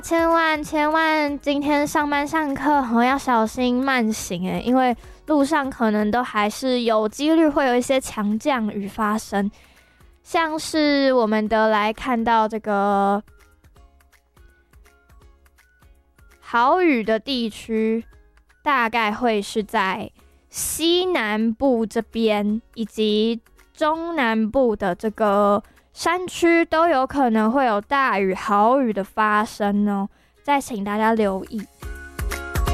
千万千万，今天上班上课要小心慢行因为路上可能都还是有几率会有一些强降雨发生，像是我们的来看到这个豪雨的地区，大概会是在西南部这边以及中南部的这个山区都有可能会有大雨豪雨的发生哦，再请大家留意。